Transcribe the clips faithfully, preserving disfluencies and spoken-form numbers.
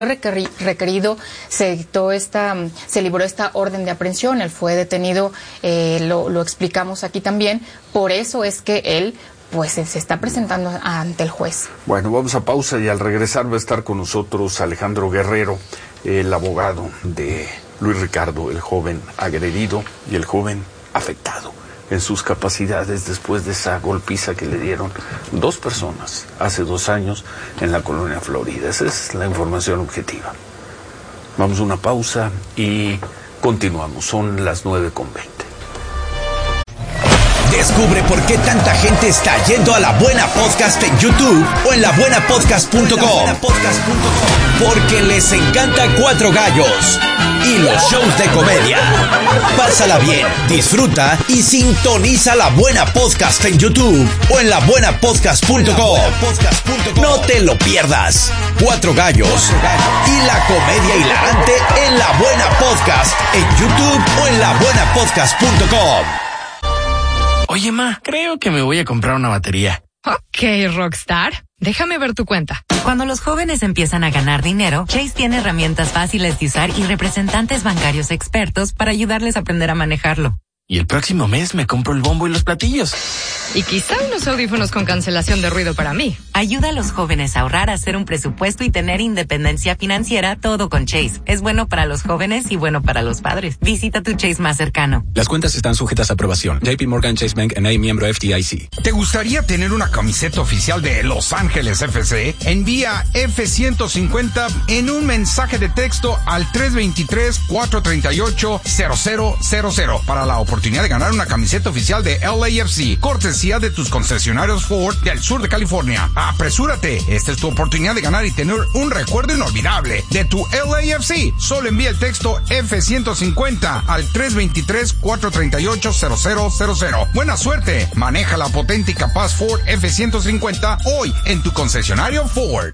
requerido, se dictó esta, se libró esta orden de aprehensión, él fue detenido, eh, lo, lo explicamos aquí también, por eso es que él pues se está presentando ante el juez. Bueno, vamos a pausa y al regresar va a estar con nosotros Alejandro Guerrero, el abogado de Luis Ricardo, el joven agredido y el joven afectado en sus capacidades después de esa golpiza que le dieron dos personas hace dos años en la colonia Florida. Esa es la información objetiva. Vamos a una pausa y continuamos. Son las nueve con veinte. Descubre por qué tanta gente está yendo a La Buena Podcast en YouTube o en la buena podcast punto com. Porque les encanta Cuatro Gallos y los shows de comedia. Pásala bien, disfruta y sintoniza La Buena Podcast en YouTube o en la buena podcast punto com. No te lo pierdas. Cuatro Gallos y la comedia hilarante en La Buena Podcast en YouTube o en la buena podcast punto com. Oye, ma, creo que me voy a comprar una batería. Ok, Rockstar. Déjame ver tu cuenta. Cuando los jóvenes empiezan a ganar dinero, Chase tiene herramientas fáciles de usar y representantes bancarios expertos para ayudarles a aprender a manejarlo. Y el próximo mes me compro el bombo y los platillos. Y quizá unos audífonos con cancelación de ruido para mí. Ayuda a los jóvenes a ahorrar, a hacer un presupuesto y tener independencia financiera, todo con Chase. Es bueno para los jóvenes y bueno para los padres. Visita tu Chase más cercano. Las cuentas están sujetas a aprobación. J P Morgan Chase Bank N A, miembro F D I C. ¿Te gustaría tener una camiseta oficial de Los Ángeles F C? Envía F ciento cincuenta en un mensaje de texto al tres dos tres, cuatro tres ocho, cero cero cero cero para la oportunidad de ganar una camiseta oficial de L A F C, cortesía de tus concesionarios Ford del sur de California. Apresúrate, esta es tu oportunidad de ganar y tener un recuerdo inolvidable de tu L A F C. Solo envía el texto F ciento cincuenta al tres dos tres, cuatro tres ocho, cero cero cero cero. Buena suerte, maneja la potente y capaz Ford F ciento cincuenta hoy en tu concesionario Ford.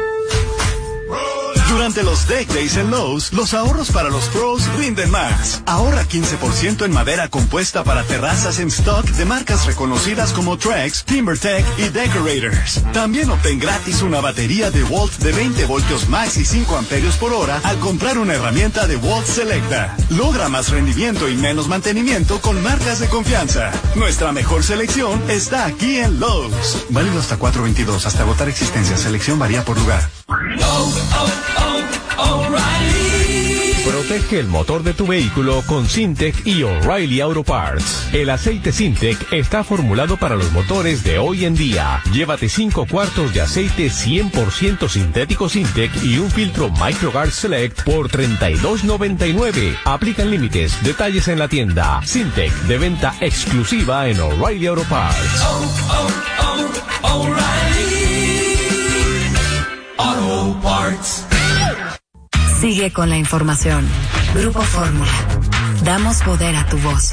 Durante los Deck Days en Lowe's, los ahorros para los pros rinden más. Ahorra quince por ciento en madera compuesta para terrazas en stock de marcas reconocidas como Trex, TimberTech y Decorators. También obtén gratis una batería de Walt de veinte voltios max y cinco amperios por hora al comprar una herramienta de Walt Selecta. Logra más rendimiento y menos mantenimiento con marcas de confianza. Nuestra mejor selección está aquí en Lowe's. Válido hasta cuatro veintidós, hasta agotar existencia. Selección varía por lugar. Oh, oh, oh, O'Reilly. Protege el motor de tu vehículo con Syntec y O'Reilly Auto Parts. El aceite Syntec está formulado para los motores de hoy en día. Llévate cinco cuartos de aceite cien por ciento sintético Syntec y un filtro MicroGuard Select por treinta y dos noventa y nueve. Aplican límites. Detalles en la tienda. Syntec, de venta exclusiva en O'Reilly Auto Parts. Oh, oh, oh, O'Reilly Auto Parts. Sigue con la información. Grupo Fórmula. Damos poder a tu voz.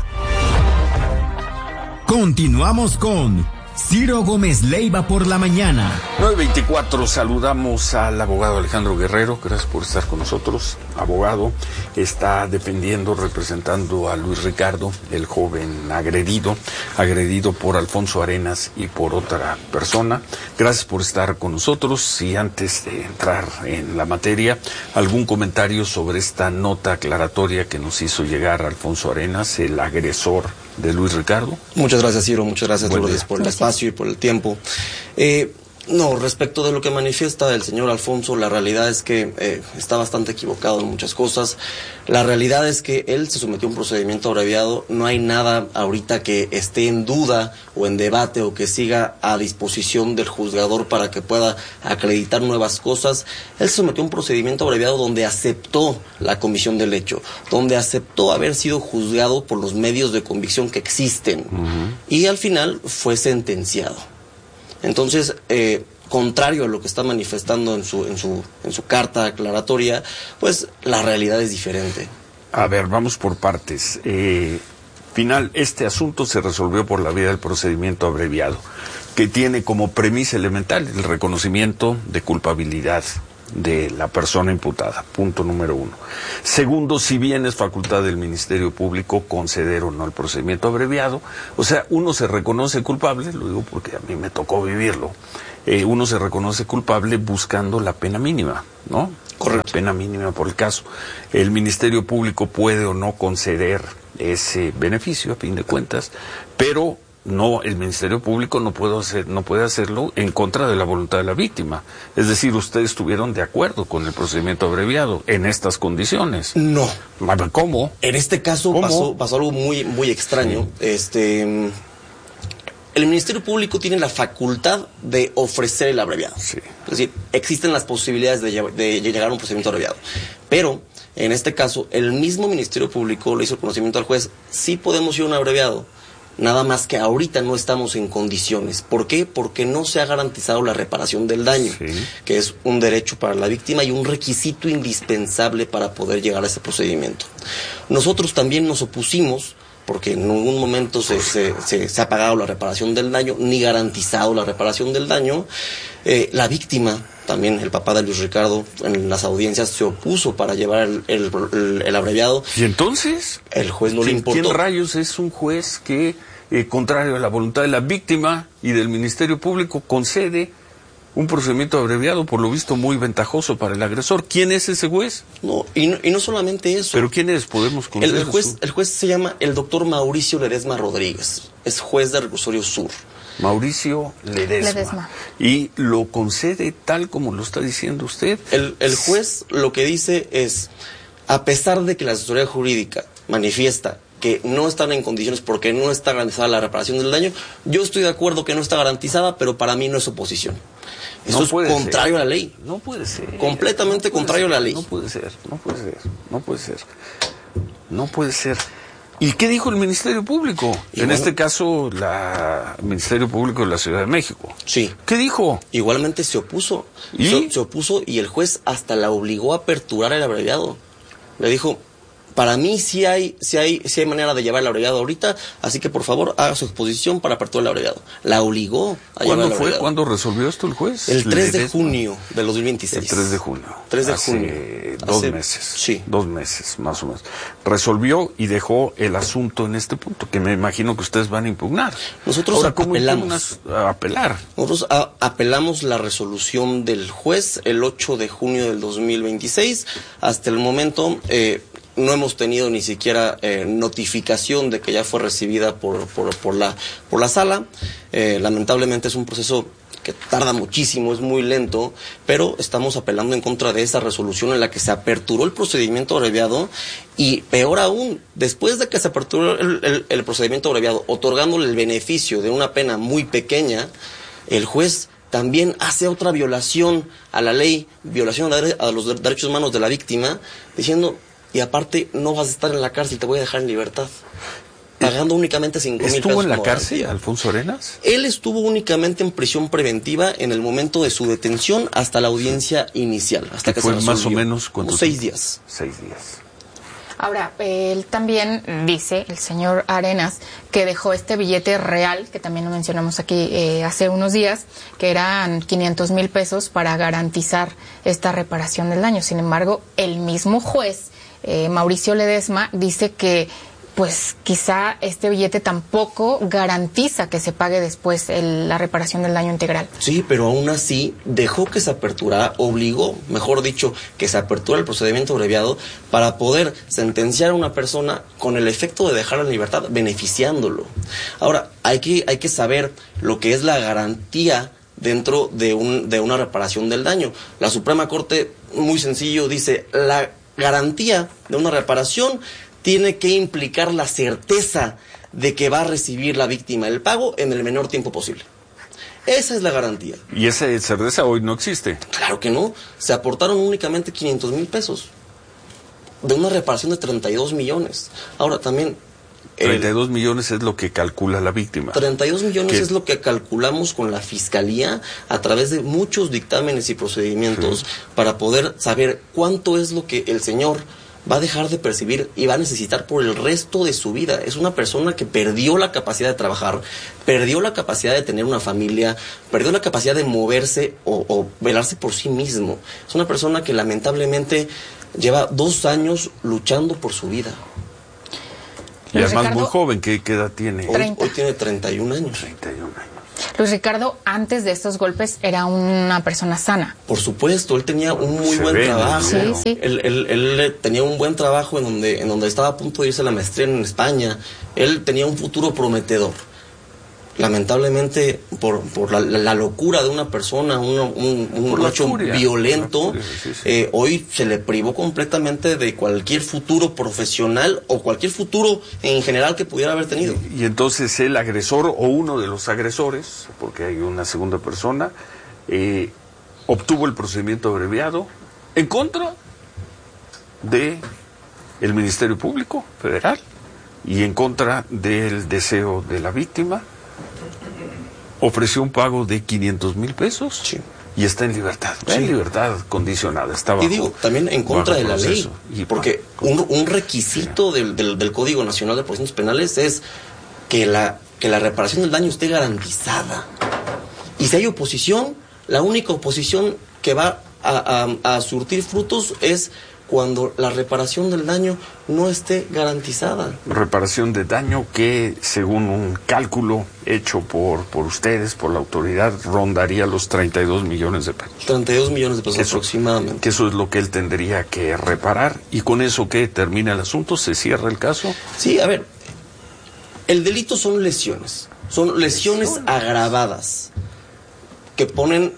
Continuamos con Ciro Gómez Leiva por la mañana. nueve veinticuatro, saludamos al abogado Alejandro Guerrero. Gracias por estar con nosotros. Abogado, está defendiendo, representando a Luis Ricardo, el joven agredido, agredido por Alfonso Arenas y por otra persona. Gracias por estar con nosotros. Y antes de entrar en la materia, algún comentario sobre esta nota aclaratoria que nos hizo llegar Alfonso Arenas, el agresor de Luis Ricardo. Muchas gracias, Ciro. Muchas gracias, Buen Lourdes, día. por el espacio y por el tiempo. Eh, no, respecto de lo que manifiesta el señor Alfonso, la realidad es que eh, está bastante equivocado en muchas cosas. La realidad es que él se sometió a un procedimiento abreviado. No hay nada ahorita que esté en duda o en debate o que siga a disposición del juzgador para que pueda acreditar nuevas cosas. Él se sometió a un procedimiento abreviado donde aceptó la comisión del hecho, donde aceptó haber sido juzgado por los medios de convicción que existen. Uh-huh. Y al final fue sentenciado. Entonces, eh, contrario a lo que está manifestando en su, en su, en su carta aclaratoria, pues la realidad es diferente. A ver, vamos por partes. Eh, final, este asunto se resolvió por la vía del procedimiento abreviado, que tiene como premisa elemental el reconocimiento de culpabilidad de la persona imputada, punto número uno. Segundo, si bien es facultad del Ministerio Público conceder o no el procedimiento abreviado, o sea, uno se reconoce culpable, lo digo porque a mí me tocó vivirlo, eh, uno se reconoce culpable buscando la pena mínima, ¿no? Correcto. La pena mínima por el caso. El Ministerio Público puede o no conceder ese beneficio, a fin de cuentas, pero no, el Ministerio Público no puede hacer, no puede hacerlo en contra de la voluntad de la víctima. Es decir, ustedes estuvieron de acuerdo con el procedimiento abreviado en estas condiciones. No. ¿Cómo? En este caso pasó, pasó algo muy, muy extraño. Sí. Este, el Ministerio Público tiene la facultad de ofrecer el abreviado. Sí. Es decir, existen las posibilidades de, de llegar a un procedimiento abreviado. Pero, en este caso, el mismo Ministerio Público le hizo el conocimiento al juez, sí podemos ir a un abreviado. Nada más que ahorita no estamos en condiciones. ¿Por qué? Porque no se ha garantizado la reparación del daño, sí. que es un derecho para la víctima y un requisito indispensable para poder llegar a ese procedimiento. Nosotros también nos opusimos, porque en ningún momento se, se, se, se ha pagado la reparación del daño, ni garantizado la reparación del daño. Eh, la víctima, también el papá de Luis Ricardo, en las audiencias se opuso para llevar el, el, el, el abreviado. ¿Y entonces? El juez no le importó. ¿Quién rayos es un juez que, eh, contrario a la voluntad de la víctima y del Ministerio Público, concede un procedimiento abreviado, por lo visto muy ventajoso para el agresor? ¿Quién es ese juez? No, y no, y no solamente eso. ¿Pero quién es? Podemos conocer. El, el, juez, el juez se llama el doctor Mauricio Ledesma Rodríguez. Es juez de Reclusorio Sur. Mauricio Ledesma. Ledesma. Y lo concede tal como lo está diciendo usted. El, el juez lo que dice es, a pesar de que la asesoría jurídica manifiesta que no están en condiciones porque no está garantizada la reparación del daño, yo estoy de acuerdo que no está garantizada, pero para mí no es oposición. Eso no es contrario ser. a la ley. No puede ser. Completamente no contrario ser. a la ley. No puede ser, no puede ser, no puede ser. No puede ser. ¿Y qué dijo el Ministerio Público? Y en bueno, este caso, la el Ministerio Público de la Ciudad de México. Sí. ¿Qué dijo? Igualmente se opuso. ¿Y? Se, se opuso y el juez hasta la obligó a aperturar el abreviado. Le dijo, para mí sí hay, sí hay, sí hay manera de llevar el abreviado ahorita, así que por favor haga su exposición para aperturar el abreviado. La obligó a llevar el abreviado. ¿Cuándo fue? ¿Cuándo resolvió esto el juez? El tres de junio del dos mil veintiséis. El tres de junio. tres de Hace junio. Dos Hace, meses. Sí. Dos meses, más o menos. Resolvió y dejó el asunto en este punto, que me imagino que ustedes van a impugnar. Nosotros Ahora, ¿cómo apelamos. A apelar? Nosotros a, apelamos la resolución del juez el ocho de junio del dos mil veintiséis. Hasta el momento, eh, no hemos tenido ni siquiera eh, notificación de que ya fue recibida por, por, por, la, por la sala. Eh, lamentablemente es un proceso que tarda muchísimo, es muy lento, pero estamos apelando en contra de esa resolución en la que se aperturó el procedimiento abreviado y, peor aún, después de que se aperturó el, el, el procedimiento abreviado, otorgándole el beneficio de una pena muy pequeña, el juez también hace otra violación a la ley, violación a los derechos humanos de la víctima, diciendo, y aparte no vas a estar en la cárcel, te voy a dejar en libertad. Pagando únicamente cinco mil pesos. ¿Estuvo en la cárcel, Alfonso Arenas? Él estuvo únicamente en prisión preventiva en el momento de su detención hasta la audiencia inicial. Hasta que fue se resolvió. Más o menos cuánto seis días. Seis días. Ahora, él también dice, el señor Arenas, que dejó este billete real, que también lo mencionamos aquí eh, hace unos días, que eran quinientos mil pesos para garantizar esta reparación del daño. Sin embargo, el mismo juez, eh, Mauricio Ledesma, dice que pues quizá este billete tampoco garantiza que se pague después el, la reparación del daño integral. Sí, pero aún así dejó que se aperturara, obligó, mejor dicho, que se apertura el procedimiento abreviado para poder sentenciar a una persona con el efecto de dejarla en libertad, beneficiándolo. Ahora, hay que, hay que saber lo que es la garantía dentro de, un, de una reparación del daño. La Suprema Corte, muy sencillo, dice, la garantía de una reparación tiene que implicar la certeza de que va a recibir la víctima el pago en el menor tiempo posible. Esa es la garantía. ¿Y esa certeza hoy no existe? Claro que no. Se aportaron únicamente quinientos mil pesos de una reparación de treinta y dos millones. Ahora también... treinta y dos millones es lo que calcula la víctima. treinta y dos millones ¿Qué? Es lo que calculamos con la Fiscalía a través de muchos dictámenes y procedimientos sí. para poder saber cuánto es lo que el señor va a dejar de percibir y va a necesitar por el resto de su vida. Es una persona que perdió la capacidad de trabajar, perdió la capacidad de tener una familia, perdió la capacidad de moverse o, o velarse por sí mismo. Es una persona que lamentablemente lleva dos años luchando por su vida. Y además muy joven, ¿qué, qué edad tiene? Hoy, hoy tiene treinta y un años. treinta y un años. Luis Ricardo, antes de estos golpes, era una persona sana. Por supuesto, él tenía un muy Se buen ve, trabajo. Sí, sí. Él, él, él tenía un buen trabajo en donde, en donde estaba a punto de irse a la maestría en España. Él tenía un futuro prometedor. Lamentablemente, por, por la, la locura de una persona, un, un, un hecho violento, furia, sí, sí. Eh, hoy se le privó completamente de cualquier futuro profesional o cualquier futuro en general que pudiera haber tenido. Y, y entonces el agresor o uno de los agresores, porque hay una segunda persona, eh, obtuvo el procedimiento abreviado en contra de el Ministerio Público Federal y en contra del deseo de la víctima. Ofreció un pago de quinientos mil pesos sí. y está en libertad, sí. en libertad condicionada. Está bajo, y digo, también en contra de la ley, y porque un, un requisito sí. del, del, del Código Nacional de Procedimientos Penales es que la, que la reparación del daño esté garantizada. Y si hay oposición, la única oposición que va a, a, a surtir frutos es cuando la reparación del daño no esté garantizada. Reparación de daño que, según un cálculo hecho por, por ustedes, por la autoridad, rondaría los treinta y dos millones de pesos. treinta y dos millones de pesos eso, aproximadamente. Que eso es lo que él tendría que reparar. ¿Y con eso qué? ¿Termina el asunto? ¿Se cierra el caso? Sí, a ver, el delito son lesiones. Son lesiones, lesiones. agravadas que ponen...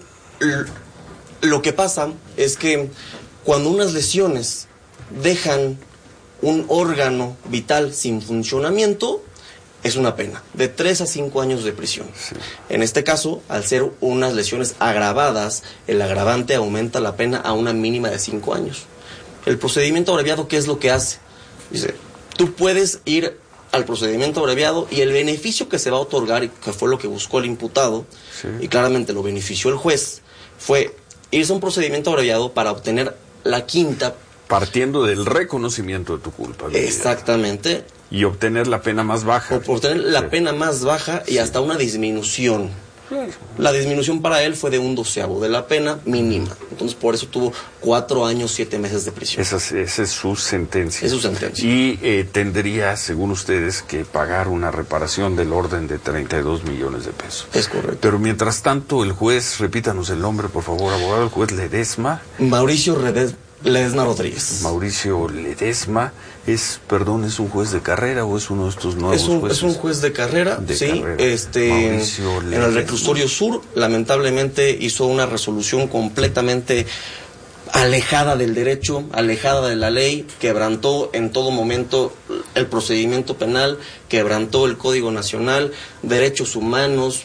Lo que pasa es que cuando unas lesiones dejan un órgano vital sin funcionamiento, es una pena, de tres a cinco años de prisión. Sí. En este caso, al ser unas lesiones agravadas, el agravante aumenta la pena a una mínima de cinco años. El procedimiento abreviado, ¿qué es lo que hace? Dice, tú puedes ir al procedimiento abreviado y el beneficio que se va a otorgar, y que fue lo que buscó el imputado, sí. y claramente lo benefició el juez, fue irse a un procedimiento abreviado para obtener la quinta. Partiendo del reconocimiento de tu culpa. Exactamente. Y obtener la pena más baja. O obtener la sí. pena más baja y sí. hasta una disminución. Sí. La disminución para él fue de un doceavo de la pena mínima. Entonces, por eso tuvo cuatro años, siete meses de prisión. Esa es, esa es su sentencia. Es su sentencia. Y eh, tendría, según ustedes, que pagar una reparación del orden de treinta y dos millones de pesos. Es correcto. Pero mientras tanto, el juez, repítanos el nombre, por favor, abogado, el juez Ledesma. Mauricio Ledesma. Ledesma Rodríguez. Mauricio Ledesma, es, perdón, ¿es un juez de carrera o es uno de estos nuevos es un, jueces? Es un juez de carrera, de sí. Carrera. Este, en el reclusorio sur, lamentablemente hizo una resolución completamente alejada del derecho, alejada de la ley, quebrantó en todo momento el procedimiento penal, quebrantó el Código Nacional, derechos humanos,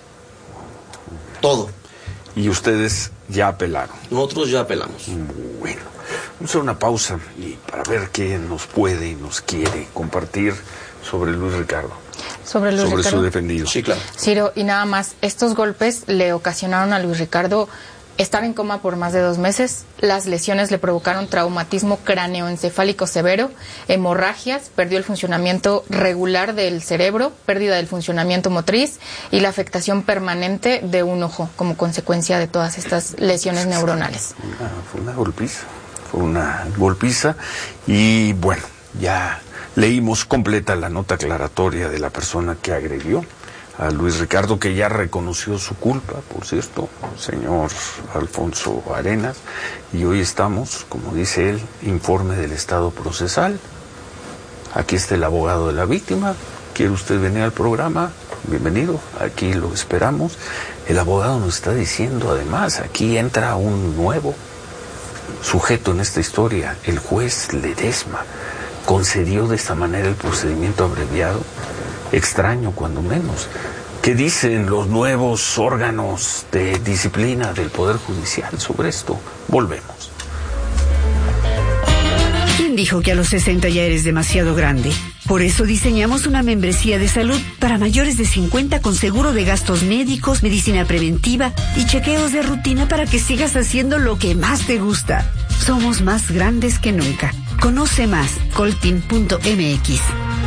todo. Y ustedes ya apelaron. Nosotros ya apelamos. Bueno, vamos a hacer una pausa y para ver qué nos puede y nos quiere compartir sobre Luis Ricardo. Sobre Luis sobre Ricardo. su defendido. Sí, claro. Ciro, y nada más, estos golpes le ocasionaron a Luis Ricardo estar en coma por más de dos meses. Las lesiones le provocaron traumatismo cráneoencefálico severo, hemorragias, perdió el funcionamiento regular del cerebro, pérdida del funcionamiento motriz y la afectación permanente de un ojo como consecuencia de todas estas lesiones neuronales. Una, fue una golpiza, fue una golpiza y bueno, ya leímos completa la nota aclaratoria de la persona que agredió a Luis Ricardo, que ya reconoció su culpa, por cierto, señor Alfonso Arenas, y hoy estamos, como dice él, informe del estado procesal. Aquí está el abogado de la víctima. ¿Quiere usted venir al programa? Bienvenido, aquí lo esperamos. El abogado nos está diciendo, además, aquí entra un nuevo sujeto en esta historia, el juez Ledesma. Concedió de esta manera el procedimiento abreviado. Extraño, cuando menos. ¿Qué dicen los nuevos órganos de disciplina del Poder Judicial sobre esto? Volvemos. ¿Quién dijo que a los sesenta ya eres demasiado grande? Por eso diseñamos una membresía de salud para mayores de cincuenta con seguro de gastos médicos, medicina preventiva y chequeos de rutina para que sigas haciendo lo que más te gusta. Somos más grandes que nunca. Conoce más, coltin punto m x.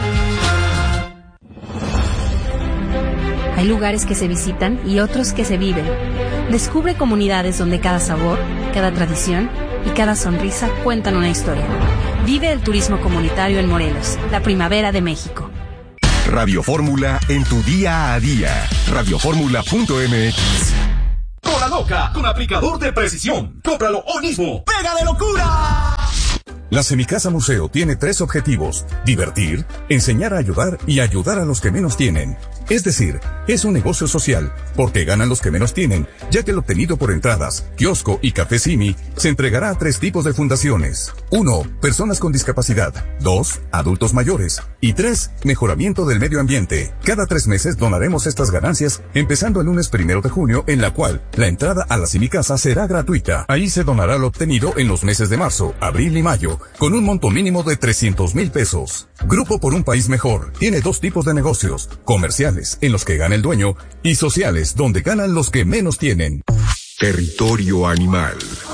Hay lugares que se visitan y otros que se viven. Descubre comunidades donde cada sabor, cada tradición y cada sonrisa cuentan una historia. Vive el turismo comunitario en Morelos, la primavera de México. Radio Fórmula en tu día a día. radio fórmula punto m x. Cola loca con aplicador de precisión. Cómpralo hoy mismo. ¡Pega de locura! La Semicasa Museo tiene tres objetivos: divertir, enseñar a ayudar y ayudar a los que menos tienen. Es decir, es un negocio social, porque ganan los que menos tienen, ya que lo obtenido por entradas, kiosco y café Simi se entregará a tres tipos de fundaciones. Uno, personas con discapacidad. Dos, adultos mayores. Y tres, mejoramiento del medio ambiente. Cada tres meses donaremos estas ganancias, empezando el lunes primero de junio, en la cual la entrada a la Semicasa será gratuita. Ahí se donará lo obtenido en los meses de marzo, abril y mayo, con un monto mínimo de trescientos mil pesos. Grupo por un País Mejor tiene dos tipos de negocios: comerciales, en los que gana el dueño, y sociales, donde ganan los que menos tienen. Territorio Animal.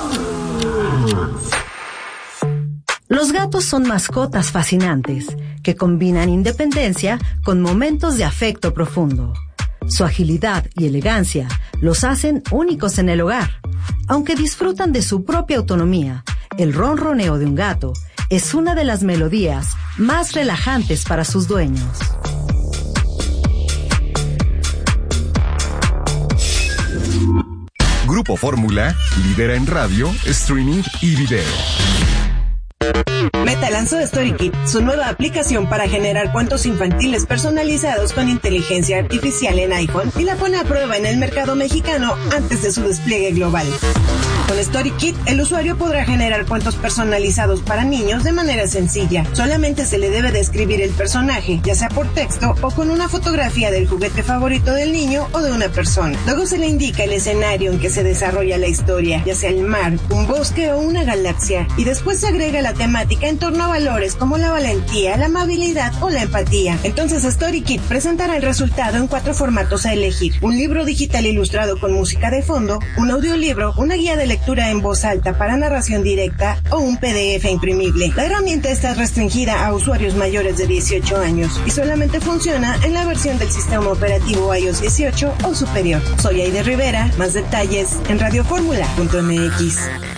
Los gatos son mascotas fascinantes, que combinan independencia con momentos de afecto profundo. Su agilidad y elegancia los hacen únicos en el hogar. Aunque disfrutan de su propia autonomía, el ronroneo de un gato es una de las melodías más relajantes para sus dueños. Grupo Fórmula lidera en radio, streaming y video. Meta lanzó StoryKit, su nueva aplicación para generar cuentos infantiles personalizados con inteligencia artificial en iPhone, y la pone a prueba en el mercado mexicano antes de su despliegue global. Con StoryKit, el usuario podrá generar cuentos personalizados para niños de manera sencilla. Solamente se le debe describir el personaje, ya sea por texto o con una fotografía del juguete favorito del niño o de una persona. Luego se le indica el escenario en que se desarrolla la historia, ya sea el mar, un bosque o una galaxia, y después se agrega la temática en torno a valores como la valentía, la amabilidad o la empatía. Entonces StoryKit presentará el resultado en cuatro formatos a elegir: un libro digital ilustrado con música de fondo, un audiolibro, una guía de lectura en voz alta para narración directa o un P D F imprimible. La herramienta está restringida a usuarios mayores de dieciocho años y solamente funciona en la versión del sistema operativo iOS dieciocho o superior. Soy Aide Rivera, más detalles en radio fórmula punto m x.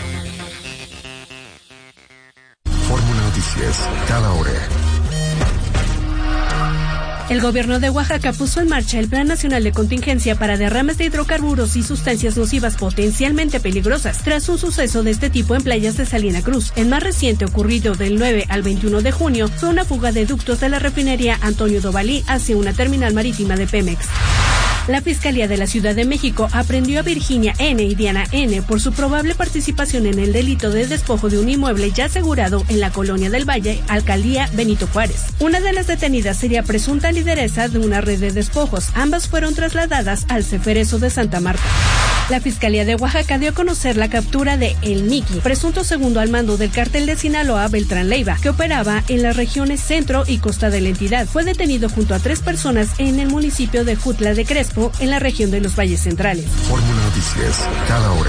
Fórmula Noticias, cada hora. El gobierno de Oaxaca puso en marcha el Plan Nacional de Contingencia para derrames de hidrocarburos y sustancias nocivas potencialmente peligrosas tras un suceso de este tipo en playas de Salina Cruz. El más reciente, ocurrido del nueve al veintiuno de junio, fue una fuga de ductos de la refinería Antonio Dovalí hacia una terminal marítima de Pemex. La Fiscalía de la Ciudad de México aprehendió a Virginia N. y Diana N. por su probable participación en el delito de despojo de un inmueble ya asegurado en la Colonia del Valle, Alcaldía Benito Juárez. Una de las detenidas sería presunta lideresa de una red de despojos. Ambas fueron trasladadas al Ceferezo de Santa Marta. La Fiscalía de Oaxaca dio a conocer la captura de El Miki, presunto segundo al mando del cártel de Sinaloa Beltrán Leiva, que operaba en las regiones centro y costa de la entidad. Fue detenido junto a tres personas en el municipio de Jutla de Crespo, en la región de los Valles Centrales. Fórmula Noticias, cada hora.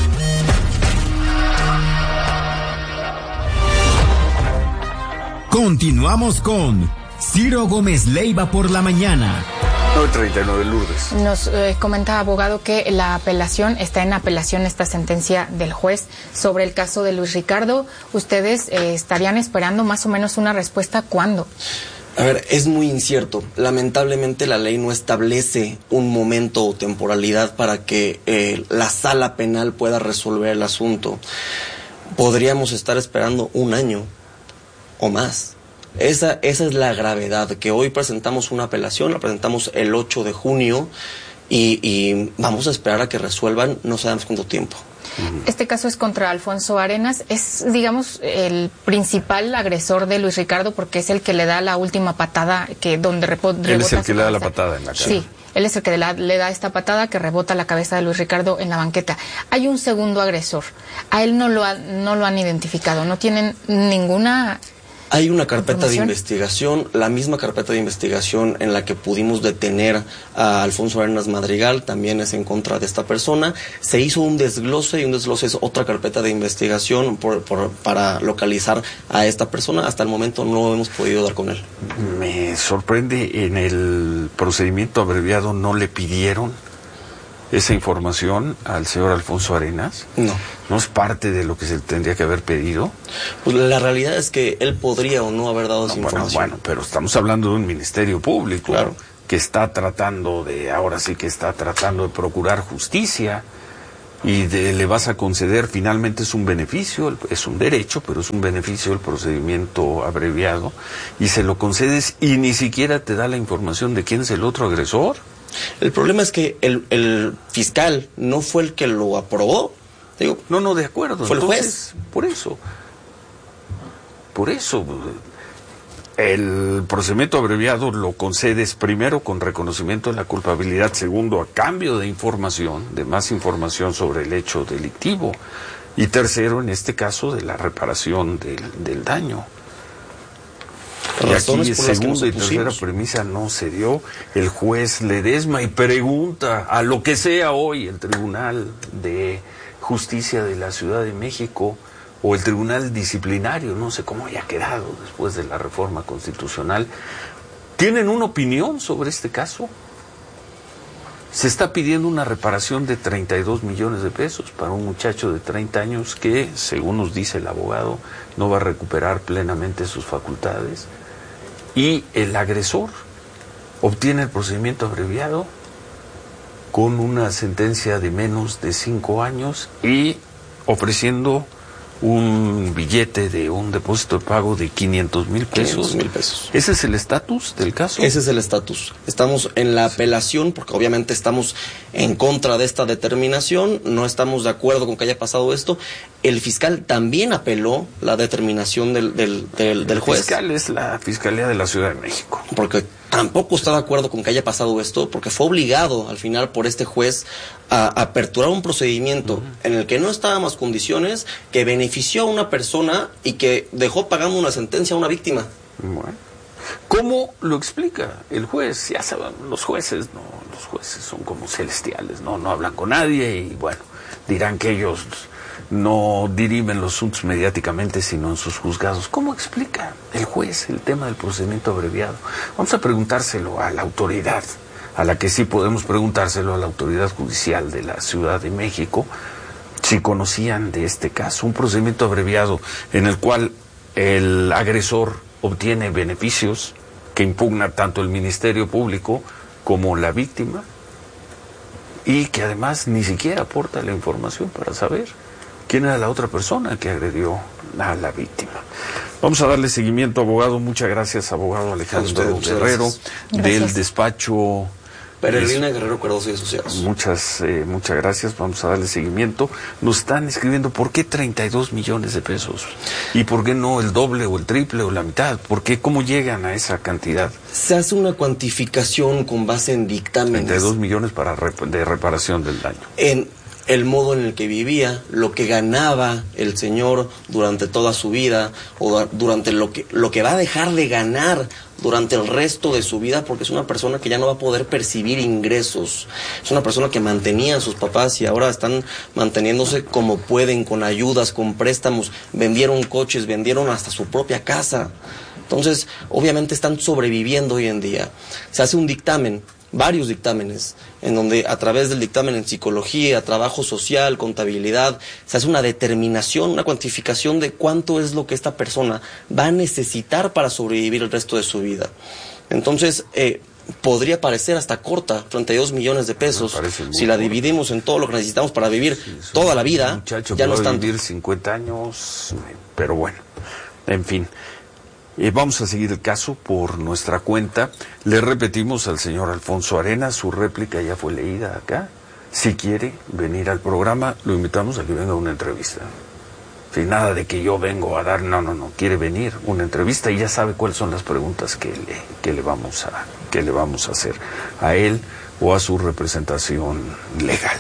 Continuamos con Ciro Gómez Leiva por la mañana. nueve treinta y nueve, Lourdes. Nos eh, comenta, abogado, que la apelación, está en apelación esta sentencia del juez sobre el caso de Luis Ricardo. ¿Ustedes eh, estarían esperando más o menos una respuesta cuándo? A ver, es muy incierto. Lamentablemente la ley no establece un momento o temporalidad para que eh, la sala penal pueda resolver el asunto. Podríamos estar esperando un año o más. Esa, esa es la gravedad, que hoy presentamos una apelación, la presentamos el ocho de junio y, y vamos a esperar a que resuelvan no sabemos cuánto tiempo. Este caso es contra Alfonso Arenas. Es, digamos, el principal agresor de Luis Ricardo porque es el que le da la última patada que donde repo, rebota. Él es el que su le da cabeza. la patada en la cara. Sí, él es el que la, le da esta patada que rebota la cabeza de Luis Ricardo en la banqueta. Hay un segundo agresor. A él no lo, ha, no lo han identificado. No tienen ninguna... Hay una carpeta de investigación, la misma carpeta de investigación en la que pudimos detener a Alfonso Arenas Madrigal, también es en contra de esta persona. Se hizo un desglose y un desglose es otra carpeta de investigación por, por, para localizar a esta persona. Hasta el momento no hemos podido dar con él. Me sorprende, en el procedimiento abreviado no le pidieron esa información al señor Alfonso Arenas? No. ¿No es parte de lo que se tendría que haber pedido? Pues la realidad es que él podría o no haber dado no, esa bueno, información. Bueno, pero estamos hablando de un ministerio público, claro, que está tratando de, ahora sí que está tratando de procurar justicia, y de, le vas a conceder, finalmente es un beneficio, es un derecho, pero es un beneficio el procedimiento abreviado, y se lo concedes y ni siquiera te da la información de quién es el otro agresor. El problema es que el, el fiscal no fue el que lo aprobó. Digo, no, no, de acuerdo. Fue Entonces, el juez. Por eso, por eso, el procedimiento abreviado lo concedes primero con reconocimiento de la culpabilidad, segundo a cambio de información, de más información sobre el hecho delictivo, y tercero, en este caso, de la reparación del, del daño. Y aquí segunda y tercera premisa no se dio. El juez Ledesma y pregunta a lo que sea hoy el Tribunal de Justicia de la Ciudad de México o el Tribunal Disciplinario, no sé cómo haya quedado después de la reforma constitucional, ¿tienen una opinión sobre este caso? Se está pidiendo una reparación de treinta y dos millones de pesos para un muchacho de treinta años que, según nos dice el abogado, no va a recuperar plenamente sus facultades, y el agresor obtiene el procedimiento abreviado con una sentencia de menos de cinco años y ofreciendo un billete de un depósito de pago de quinientos mil pesos. mil pesos. ¿Ese es el estatus del caso? Ese es el estatus. Estamos en la apelación porque obviamente estamos en contra de esta determinación, no estamos de acuerdo con que haya pasado esto. El fiscal también apeló la determinación del, del, del, del juez. El fiscal es la Fiscalía de la Ciudad de México. Porque tampoco está de acuerdo con que haya pasado esto, porque fue obligado al final por este juez a aperturar un procedimiento uh-huh. en el que no estaban más condiciones, que benefició a una persona y que dejó pagando una sentencia a una víctima. Bueno, ¿cómo lo explica el juez? Ya saben, los jueces, no, los jueces son como celestiales, no, no hablan con nadie y bueno, dirán que ellos no dirimen los asuntos mediáticamente, sino en sus juzgados. ¿Cómo explica el juez el tema del procedimiento abreviado? Vamos a preguntárselo a la autoridad, a la que sí podemos preguntárselo a la autoridad judicial de la Ciudad de México, si conocían de este caso, un procedimiento abreviado en el cual el agresor obtiene beneficios que impugna tanto el Ministerio Público como la víctima, y que además ni siquiera aporta la información para saber quién era la otra persona que agredió a la víctima. Vamos a darle seguimiento, abogado. Muchas gracias, abogado Alejandro usted, Guerrero, gracias. del Gracias. despacho Peregrina Guerrero Cardoso y Asociados. Muchas, eh, muchas gracias. Vamos a darle seguimiento. Nos están escribiendo, ¿por qué treinta y dos millones de pesos? ¿Y por qué no el doble o el triple o la mitad? ¿Por qué? ¿Cómo llegan a esa cantidad? Se hace una cuantificación con base en dictámenes. treinta y dos millones para rep de reparación del daño. En el modo en el que vivía, lo que ganaba el señor durante toda su vida, o durante lo que, lo que va a dejar de ganar durante el resto de su vida, porque es una persona que ya no va a poder percibir ingresos. Es una persona que mantenía a sus papás y ahora están manteniéndose como pueden, con ayudas, con préstamos, vendieron coches, vendieron hasta su propia casa. Entonces, obviamente están sobreviviendo hoy en día. Se hace un dictamen, varios dictámenes, en donde a través del dictamen en psicología, trabajo social, contabilidad, se hace una determinación, una cuantificación de cuánto es lo que esta persona va a necesitar para sobrevivir el resto de su vida. Entonces, eh, podría parecer hasta corta, treinta y dos millones de pesos, si la dividimos en todo lo que necesitamos para vivir sí, toda la vida, muchacho ya no es tanto. Vivir cincuenta años, pero bueno, en fin. Eh, vamos a seguir el caso por nuestra cuenta. Le repetimos al señor Alfonso Arenas, su réplica ya fue leída acá. Si quiere venir al programa, lo invitamos a que venga a una entrevista. Sin nada de que yo vengo a dar, no, no, no, quiere venir una entrevista y ya sabe cuáles son las preguntas que le, que le vamos a, que le vamos a hacer a él o a su representación legal.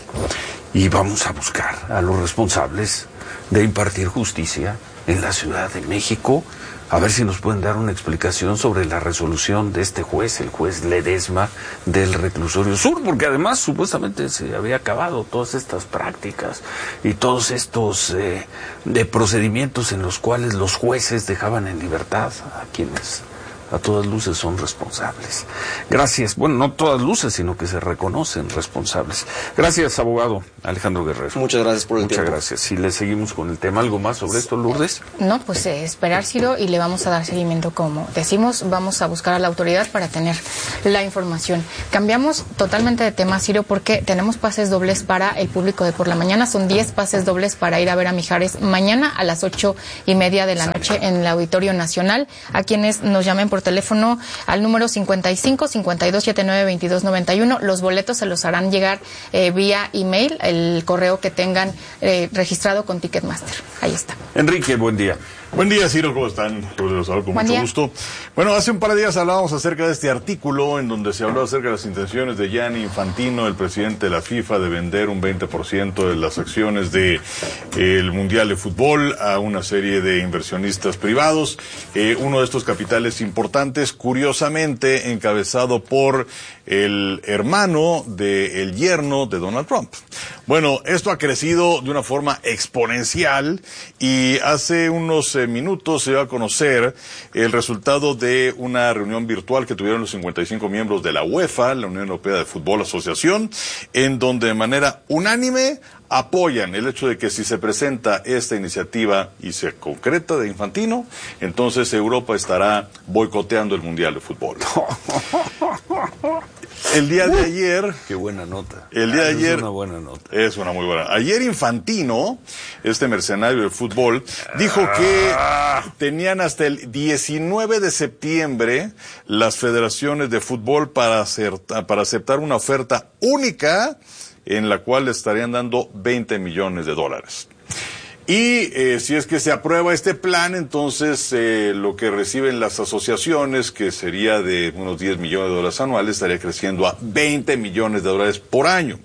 Y vamos a buscar a los responsables de impartir justicia en la Ciudad de México, a ver si nos pueden dar una explicación sobre la resolución de este juez, el juez Ledesma del Reclusorio Sur, porque además supuestamente se había acabado todas estas prácticas y todos estos eh, de procedimientos en los cuales los jueces dejaban en libertad a quienes a todas luces son responsables. Gracias. Bueno, no todas luces, sino que se reconocen responsables. Gracias, abogado Alejandro Guerrero. Muchas gracias por el Muchas tiempo. Muchas gracias. Si le seguimos con el tema, ¿algo más sobre esto, Lourdes? No, pues eh, esperar, Ciro, y le vamos a dar seguimiento, como decimos, vamos a buscar a la autoridad para tener la información. Cambiamos totalmente de tema, Ciro, porque tenemos pases dobles para el público de por la mañana. Son diez pases dobles para ir a ver a Mijares mañana a las ocho y media de la noche en el Auditorio Nacional. A quienes nos llamen por teléfono al número cincuenta y cinco, cincuenta y dos, setenta y nueve, veintidós noventa y uno. Los boletos se los harán llegar eh, vía email, el correo que tengan eh, registrado con Ticketmaster. Ahí está. Enrique, buen día. Buen día, Ciro, ¿cómo están? Los saludo con Buen mucho día. gusto. Bueno, hace un par de días hablábamos acerca de este artículo en donde se habló acerca de las intenciones de Gianni Infantino, el presidente de la FIFA, de vender un veinte por ciento de las acciones del de Mundial de Fútbol a una serie de inversionistas privados. Eh, uno de estos capitales importantes, curiosamente, encabezado por el hermano del yerno de Donald Trump. Bueno, esto ha crecido de una forma exponencial y hace unos eh, minutos se dio a conocer el resultado de una reunión virtual que tuvieron los cincuenta y cinco miembros de la UEFA, la Unión Europea de Fútbol Asociación, en donde de manera unánime apoyan el hecho de que si se presenta esta iniciativa y se concreta de Infantino, entonces Europa estará boicoteando el Mundial de Fútbol. El día de ayer... Qué buena nota. El día de ayer... Es una buena nota. Es una muy buena. Ayer Infantino, este mercenario del fútbol, dijo que tenían hasta el diecinueve de septiembre las federaciones de fútbol para, hacer, para aceptar una oferta única en la cual le estarían dando veinte millones de dólares. Y eh, si es que se aprueba este plan, entonces eh, lo que reciben las asociaciones, que sería de unos diez millones de dólares anuales, estaría creciendo a veinte millones de dólares por año.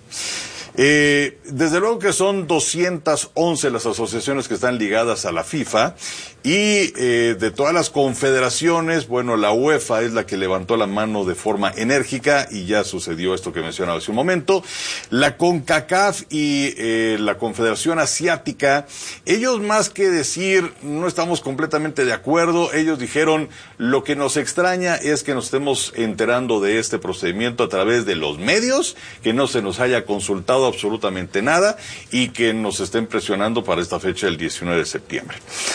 Eh, desde luego que son doscientas once las asociaciones que están ligadas a la FIFA y eh, de todas las confederaciones, bueno, la UEFA es la que levantó la mano de forma enérgica y ya sucedió esto que mencionaba hace un momento. La CONCACAF y eh, la Confederación Asiática, ellos más que decir no estamos completamente de acuerdo, ellos dijeron lo que nos extraña es que nos estemos enterando de este procedimiento a través de los medios, que no se nos haya consultado absolutamente nada y que nos estén presionando para esta fecha del diecinueve de septiembre.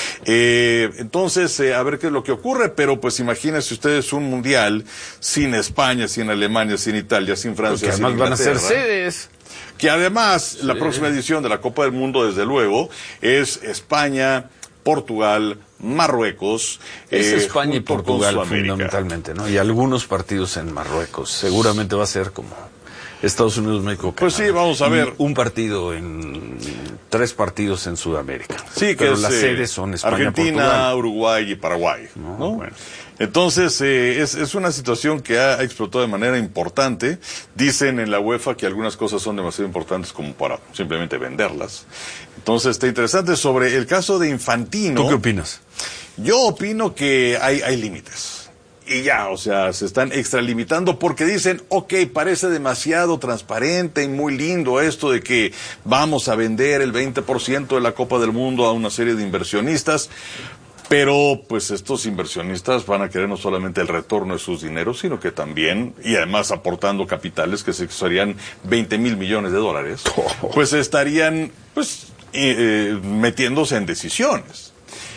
Eh, entonces, eh, a ver qué es lo que ocurre, pero pues imagínense ustedes un mundial sin España, sin Alemania, sin Italia, sin Francia, Porque sin además van a ser Inglaterra. sedes. Que además, Sí. la próxima edición de la Copa del Mundo, desde luego, es España, Portugal, Marruecos. Es eh, España y junto con Portugal Sudamérica. fundamentalmente, ¿no? Y algunos partidos en Marruecos. Seguramente va a ser como Estados Unidos, México, Canadá. Pues sí, vamos a ver. Y un partido en... Tres partidos en Sudamérica. Sí, que Pero es, las eh, sedes son España, Argentina, Portugal. Uruguay y Paraguay. No, ¿no? bueno. Entonces, eh, es, es una situación que ha explotado de manera importante. Dicen en la UEFA que algunas cosas son demasiado importantes como para simplemente venderlas. Entonces, está interesante. Sobre el caso de Infantino... ¿Tú qué opinas? Yo opino que hay, hay límites. Y ya, o sea, se están extralimitando porque dicen, ok, parece demasiado transparente y muy lindo esto de que vamos a vender el veinte por ciento de la Copa del Mundo a una serie de inversionistas, pero pues estos inversionistas van a querer no solamente el retorno de sus dineros, sino que también, y además aportando capitales que serían veinte mil millones de dólares, pues estarían pues eh, eh, metiéndose en decisiones.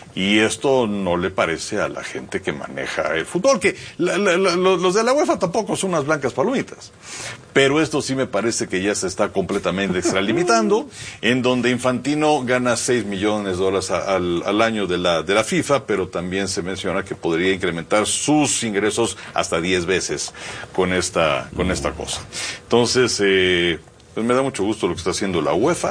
Y esto no le parece a la gente que maneja el fútbol, que la, la, la, los de la UEFA tampoco son unas blancas palomitas. Pero esto sí me parece que ya se está completamente extralimitando, en donde Infantino gana seis millones de dólares a, al, al año de la, de la FIFA, pero también se menciona que podría incrementar sus ingresos hasta diez veces con esta, con esta cosa. Entonces, eh, pues me da mucho gusto lo que está haciendo la UEFA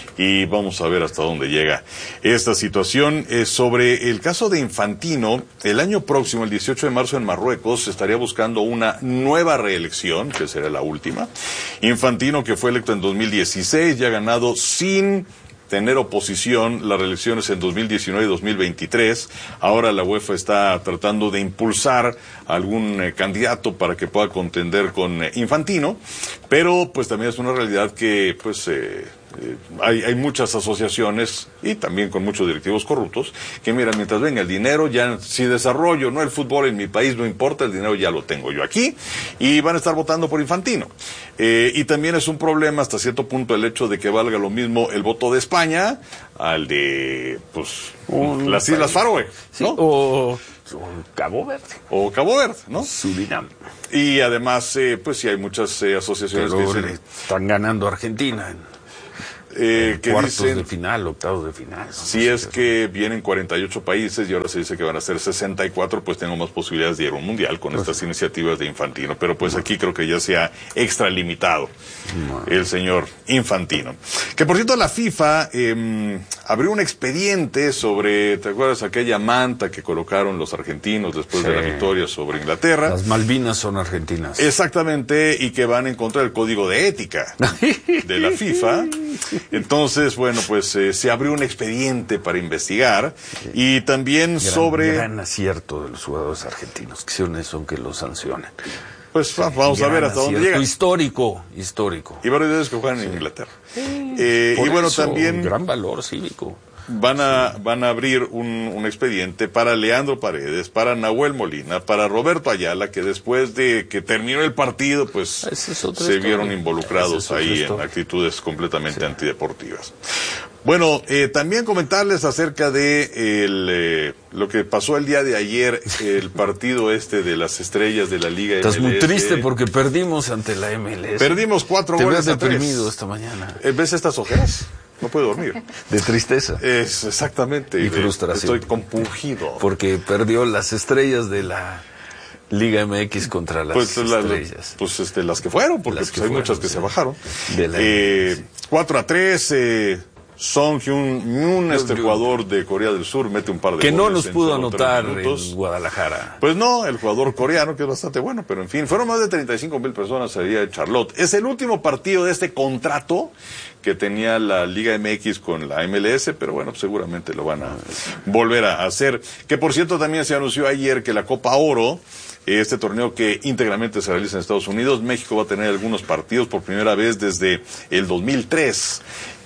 y vamos a ver hasta dónde llega esta situación. Eh, sobre el caso de Infantino, el año próximo, el dieciocho de marzo en Marruecos, se estaría buscando una nueva reelección, que será la última. Infantino, que fue electo en dos mil dieciséis, ya ha ganado sin tener oposición las reelecciones en dos mil diecinueve y dos mil veintitrés. Ahora la UEFA está tratando de impulsar a algún eh, candidato para que pueda contender con eh, Infantino, pero pues también es una realidad que pues eh, eh, hay, hay muchas asociaciones y también con muchos directivos corruptos que miran, mientras venga el dinero, ya si desarrollo no el fútbol en mi país, no importa, el dinero ya lo tengo yo aquí, y van a estar votando por Infantino. Eh, y también es un problema hasta cierto punto el hecho de que valga lo mismo el voto de España al de pues un las Islas Faroe, ¿no? Sí, o, o Cabo Verde. O Cabo Verde, ¿no? Surinam. Y además, eh, pues sí hay muchas eh, asociaciones Pero que le dicen... están ganando a Argentina en, Eh, en que cuartos dicen, de final, octavos de final. ¿no? Si es que vienen cuarenta y ocho países y ahora se dice que van a ser sesenta y cuatro, pues tengo más posibilidades de ir a un mundial con pues, estas iniciativas de Infantino. Pero pues aquí creo que ya se ha extralimitado no. el señor Infantino. Que por cierto la FIFA eh, abrió un expediente sobre, ¿te acuerdas aquella manta que colocaron los argentinos después sí. de la victoria sobre Inglaterra? Las Malvinas son argentinas. Exactamente, y que van en contra del código de ética de la FIFA. Entonces, bueno, pues eh, se abrió un expediente para investigar y también gran, sobre... Gran acierto de los jugadores argentinos que hicieron eso, aunque los sancionen. Pues va, vamos gran a ver hasta acierto, dónde llega. Histórico, histórico. Y varios de ellos que juegan sí. en Inglaterra. Sí. Eh, y bueno, eso, también... gran valor cívico. Van a, van a abrir un, un expediente para Leandro Paredes, para Nahuel Molina, para Roberto Ayala, que después de que terminó el partido, pues es se historia. vieron involucrados ahí en actitudes completamente sí. antideportivas. Bueno, eh, también comentarles acerca de el, eh, lo que pasó el día de ayer, el partido este de las estrellas de la Liga Estás M L S. Estás muy triste porque perdimos ante la M L S. Perdimos cuatro Te goles ves a tres. deprimido esta mañana. ¿Ves estas ojeras? No puedo dormir. De tristeza. Es exactamente. Y de, frustración. Estoy compungido. Porque perdió las estrellas de la Liga M X contra las pues, estrellas. La, pues este, las que fueron, porque las que pues, hay fueron, muchas que sí. se bajaron. De la eh, cuatro a tres, eh, Song Hyun-Moon, este jugador de Corea del Sur, mete un par de que goles. Que no nos pudo anotar minutos. en Guadalajara. Pues no, el jugador coreano, que es bastante bueno, pero en fin, fueron más de treinta y cinco mil personas el día de Charlotte. Es el último partido de este contrato que tenía la Liga M X con la M L S, pero bueno, seguramente lo van a volver a hacer. Que por cierto también se anunció ayer que la Copa Oro, este torneo que íntegramente se realiza en Estados Unidos, México va a tener algunos partidos por primera vez desde el dos mil tres.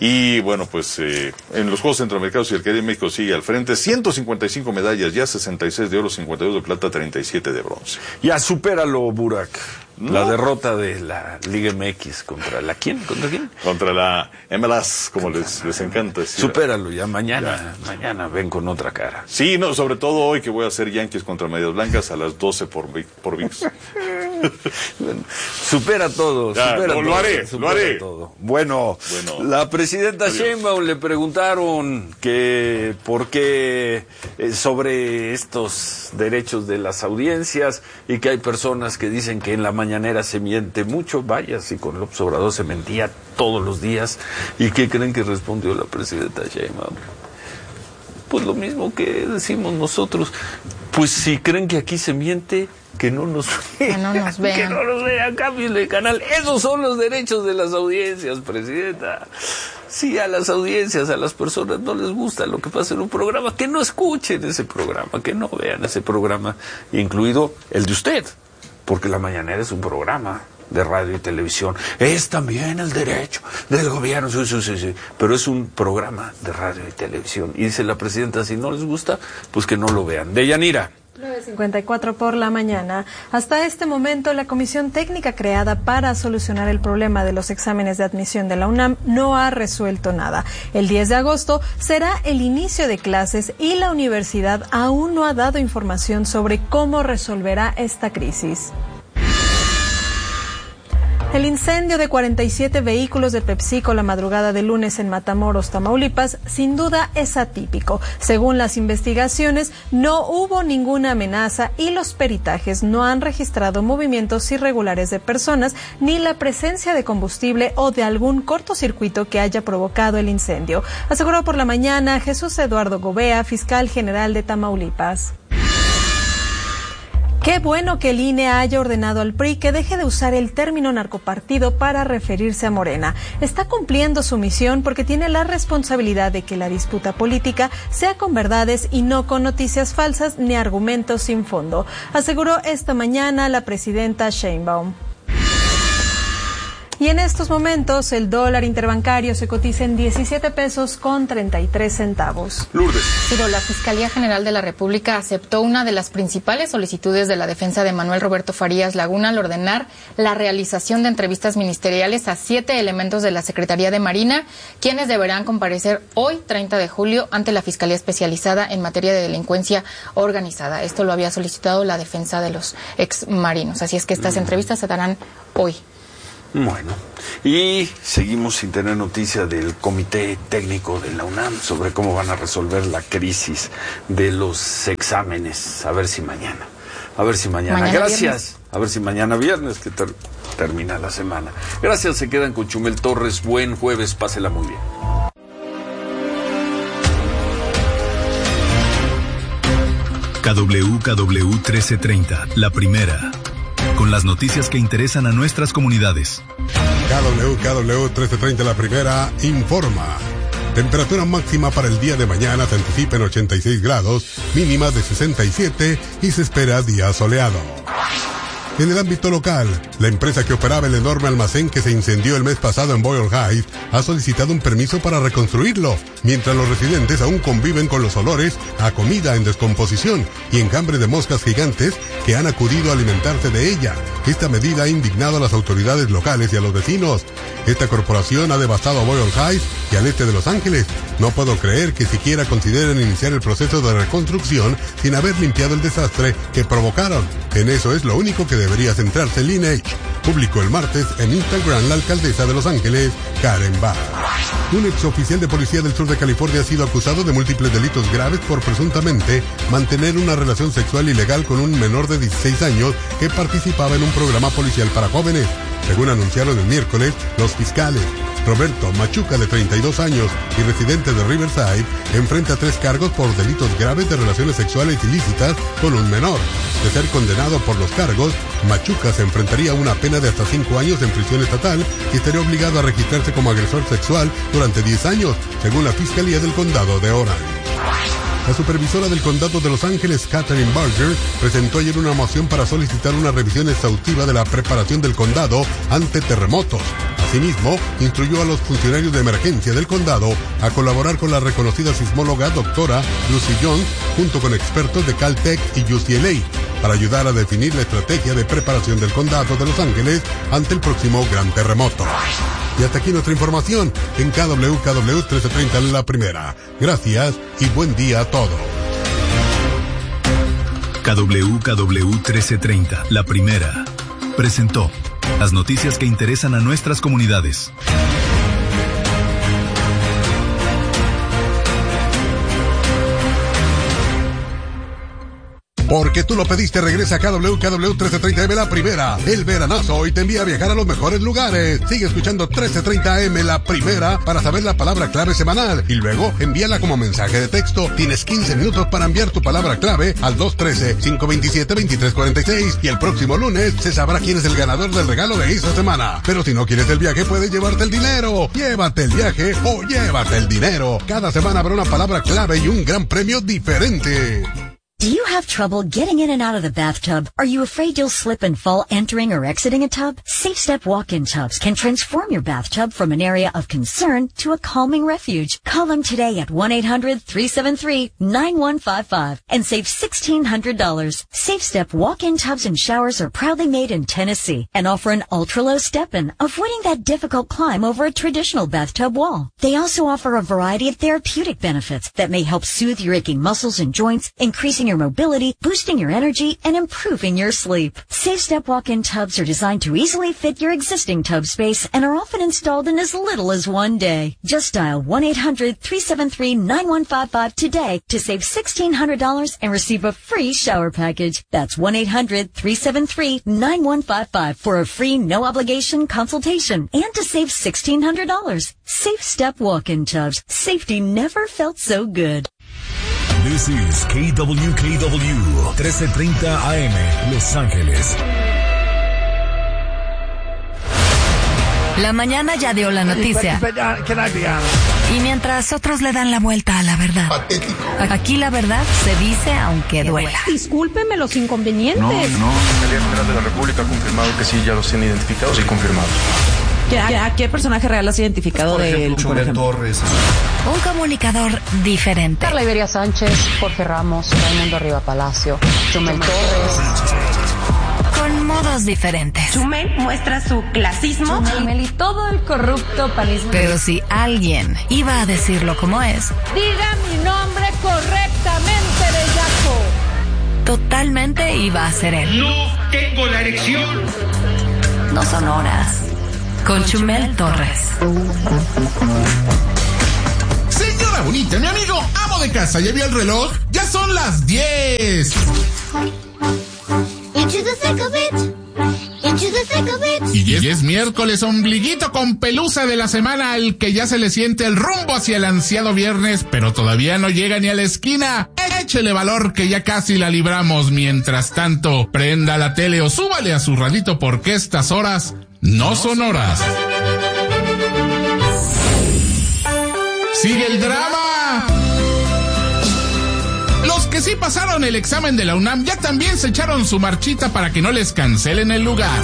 Y bueno, pues eh, en los Juegos Centroamericanos y el Caribe, México sigue al frente. ciento cincuenta y cinco medallas, ya sesenta y seis de oro, cincuenta y dos de plata, treinta y siete de bronce. Ya supéralo, Burak. No. La derrota de la Liga M X contra la quién, contra quién? Contra la M L S, como les, les encanta decir. Supéralo ya, mañana, ya. mañana ven con otra cara. Sí, no, sobre todo hoy que voy a hacer Yankees contra Medias Blancas a las doce por, por V I X. Supera todo, ya, supera no, todo. Lo haré, supera lo haré. Todo. Bueno, bueno, la presidenta adiós. Sheinbaum le preguntaron que por qué eh, sobre estos derechos de las audiencias y que hay personas que dicen que en la mañanera se miente mucho. Vaya, si con López Obrador se mentía todos los días. ¿Y qué creen que respondió la presidenta Sheinbaum? Pues lo mismo que decimos nosotros. Pues si creen que aquí se miente, que no nos vean. Que no nos vean. Que no nos vean, cambien de canal. Esos son los derechos de las audiencias, presidenta. Si a las audiencias, a las personas no les gusta lo que pasa en un programa, que no escuchen ese programa, que no vean ese programa, incluido el de usted, porque la mañanera es un programa de radio y televisión. Es también el derecho del gobierno, sí, sí, sí, sí, pero es un programa de radio y televisión. Y dice la presidenta, si no les gusta, pues que no lo vean. Deyanira. nueve cincuenta y cuatro por la mañana. Hasta este momento, la comisión técnica creada para solucionar el problema de los exámenes de admisión de la UNAM no ha resuelto nada. El diez de agosto será el inicio de clases y la universidad aún no ha dado información sobre cómo resolverá esta crisis. El incendio de cuarenta y siete vehículos de PepsiCo la madrugada del lunes en Matamoros, Tamaulipas, sin duda es atípico. Según las investigaciones, no hubo ninguna amenaza y los peritajes no han registrado movimientos irregulares de personas ni la presencia de combustible o de algún cortocircuito que haya provocado el incendio. Aseguró por la mañana Jesús Eduardo Gobea, fiscal general de Tamaulipas. Qué bueno que el I N E haya ordenado al P R I que deje de usar el término narcopartido para referirse a Morena. Está cumpliendo su misión porque tiene la responsabilidad de que la disputa política sea con verdades y no con noticias falsas ni argumentos sin fondo, aseguró esta mañana la presidenta Sheinbaum. Y en estos momentos el dólar interbancario se cotiza en diecisiete pesos con treinta y tres centavos. Lourdes. Pero la Fiscalía General de la República aceptó una de las principales solicitudes de la defensa de Manuel Roberto Farías Laguna al ordenar la realización de entrevistas ministeriales a siete elementos de la Secretaría de Marina, quienes deberán comparecer hoy, treinta de julio, ante la Fiscalía Especializada en materia de delincuencia organizada. Esto lo había solicitado la defensa de los exmarinos. Así es que estas entrevistas se darán hoy. Bueno, y seguimos sin tener noticia del Comité Técnico de la UNAM sobre cómo van a resolver la crisis de los exámenes. A ver si mañana. A ver si mañana. Mañana Gracias. Viernes. A ver si mañana viernes, que ter- termina la semana. Gracias, se quedan con Chumel Torres. Buen jueves, pásela muy bien. K W K W trece treinta, la primera. Con las noticias que interesan a nuestras comunidades. K W K W trece treinta, la primera, informa. Temperatura máxima para el día de mañana se anticipa en ochenta y seis grados, mínima de sesenta y siete y se espera día soleado. En el ámbito local, la empresa que operaba el enorme almacén que se incendió el mes pasado en Boyle Heights ha solicitado un permiso para reconstruirlo, mientras los residentes aún conviven con los olores a comida en descomposición y enjambre de moscas gigantes que han acudido a alimentarse de ella. Esta medida ha indignado a las autoridades locales y a los vecinos. Esta corporación ha devastado a Boyle Heights y al este de Los Ángeles. No puedo creer que siquiera consideren iniciar el proceso de reconstrucción sin haber limpiado el desastre que provocaron. En eso es lo único que debería centrarse Lynn H. Publicó el martes en Instagram la alcaldesa de Los Ángeles, Karen Bass. Un exoficial de policía del sur de California ha sido acusado de múltiples delitos graves por presuntamente mantener una relación sexual ilegal con un menor de dieciséis años que participaba en un programa policial para jóvenes. Según anunciaron el miércoles, los fiscales. Roberto Machuca, de treinta y dos años y residente de Riverside, enfrenta tres cargos por delitos graves de relaciones sexuales ilícitas con un menor. De ser condenado por los cargos, Machuca se enfrentaría a una pena de hasta cinco años en prisión estatal y estaría obligado a registrarse como agresor sexual durante diez años, según la Fiscalía del Condado de Orange. La supervisora del Condado de Los Ángeles, Catherine Barger, presentó ayer una moción para solicitar una revisión exhaustiva de la preparación del condado ante terremotos. Asimismo, instruyó a los funcionarios de emergencia del condado a colaborar con la reconocida sismóloga doctora Lucy Jones, junto con expertos de Caltech y U C L A, para ayudar a definir la estrategia de preparación del condado de Los Ángeles ante el próximo gran terremoto. Y hasta aquí nuestra información en K W K W trece treinta, la primera. Gracias y buen día a todos. K W K W trece treinta, la primera. Presentó las noticias que interesan a nuestras comunidades. Porque tú lo pediste, regresa a K W K W trece treinta M, la primera. El veranazo hoy te envía a viajar a los mejores lugares. Sigue escuchando trece treinta M, la primera, para saber la palabra clave semanal. Y luego envíala como mensaje de texto. Tienes quince minutos para enviar tu palabra clave al dos uno tres, cinco dos siete, dos tres cuatro seis. Y el próximo lunes se sabrá quién es el ganador del regalo de esta semana. Pero si no quieres el viaje, puedes llevarte el dinero. Llévate el viaje o llévate el dinero. Cada semana habrá una palabra clave y un gran premio diferente. Do you have trouble getting in and out of the bathtub? Are you afraid you'll slip and fall entering or exiting a tub? Safe Step walk-in tubs can transform your bathtub from an area of concern to a calming refuge. Call them today at one eight hundred, three seven three, nine one five five and save sixteen hundred dollars. Safe Step walk-in tubs and showers are proudly made in Tennessee and offer an ultra-low step-in, avoiding that difficult climb over a traditional bathtub wall. They also offer a variety of therapeutic benefits that may help soothe your aching muscles and joints, increasing your mobility, boosting your energy, and improving your sleep. Safe Step walk-in tubs are designed to easily fit your existing tub space and are often installed in as little as one day. Just dial one eight hundred, three seven three, nine one five five today to save sixteen hundred dollars and receive a free shower package. That's one eight hundred, three seven three, nine one five five for a free no-obligation consultation and to save sixteen hundred dollars. Safe Step walk-in tubs. Safety never felt so good. This is K W K W trece treinta A M, Los Ángeles. La mañana ya dio la noticia. Y mientras otros le dan la vuelta a la verdad. Aquí la verdad se dice aunque duela. Discúlpeme los inconvenientes. No, no. La Fiscalía General de la República ha confirmado que sí, ya los tiene identificados y confirmados. ¿A, a qué personaje real has identificado por de él? Ejemplo, Chumel Torres. Un comunicador diferente. Carla Iberia Sánchez, Jorge Ramos, Raimundo Riva Palacio, Chumel Torres. Con modos diferentes. Chumel muestra su clasismo. Chumel y todo el corrupto panismo. Pero si alguien iba a decirlo como es, diga mi nombre correctamente, bellaco. Totalmente iba a ser él. No tengo la erección. No son horas. Con Chumel Torres. Señora bonita, mi amigo amo de casa, ¿ya vio el reloj? Ya son las diez. Into the thick of it. Into the thick of it. Y es, y es miércoles, ombliguito con pelusa de la semana al que ya se le siente el rumbo hacia el ansiado viernes, pero todavía no llega ni a la esquina. Échele valor que ya casi la libramos. Mientras tanto, prenda la tele o súbale a su radito porque estas horas no son horas. Sigue el drama. Los que sí pasaron el examen de la UNAM ya también se echaron su marchita para que no les cancelen el lugar.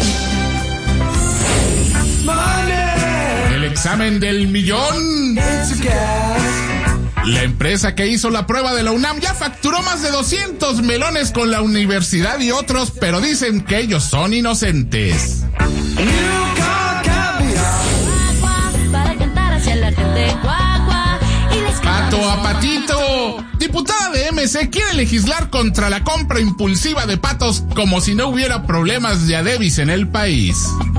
El examen del millón. La empresa que hizo la prueba de la UNAM ya facturó más de doscientos melones con la universidad y otros, pero dicen que ellos son inocentes. Pato a patito. Diputada de M C quiere legislar contra la compra impulsiva de patos como si no hubiera problemas de adebis en el país.